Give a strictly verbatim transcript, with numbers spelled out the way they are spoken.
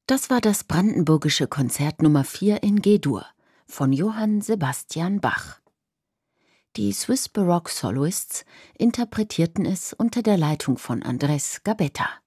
Das war das Brandenburgische Konzert Nummer vier in G-Dur von Johann Sebastian Bach. Die Swiss Baroque Soloists interpretierten es unter der Leitung von Andrés Gabetta.